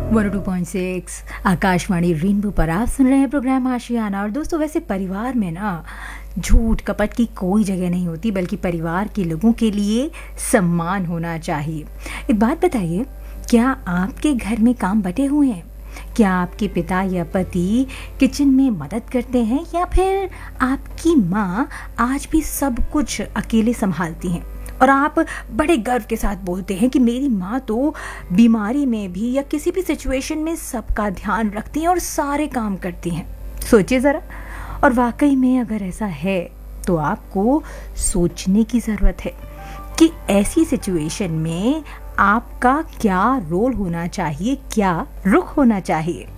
102.6 Akashvani rainbow पर आप सुन रहे हैं प्रोग्राम आशियाना। और दोस्तों, वैसे परिवार में ना झूठ कपट की कोई जगह नहीं होती, बल्कि परिवार के लोगों के लिए सम्मान होना चाहिए। एक बात बताइए, क्या आपके घर में काम बटे हुए हैं? क्या आपके पिता या पति किचन में मदद करते हैं, या फिर आपकी माँ आज भी सब कुछ अकेले संभालती हैं और आप बड़े गर्व के साथ बोलते हैं कि मेरी माँ तो बीमारी में भी या किसी भी सिचुएशन में सबका ध्यान रखती हैं और सारे काम करती हैं? सोचिए ज़रा। और वाकई में अगर ऐसा है तो आपको सोचने की ज़रूरत है कि ऐसी सिचुएशन में आपका क्या रोल होना चाहिए, क्या रुख होना चाहिए।